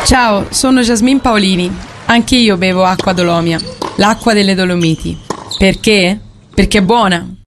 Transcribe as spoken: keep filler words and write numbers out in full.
Ciao, sono Jasmine Paolini. Anche io bevo acqua Dolomia, l'acqua delle Dolomiti. Perché? Perché è buona.